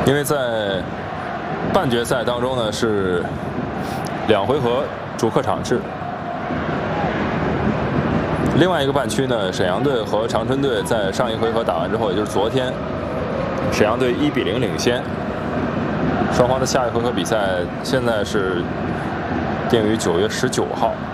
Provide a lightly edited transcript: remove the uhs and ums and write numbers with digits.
因为在半决赛当中呢是2回合主客场制。另外一个半区呢，沈阳队和长春队在上一回合打完之后，也就是昨天，沈阳队1比0领先。双方的下一回合比赛现在是定于9月19号。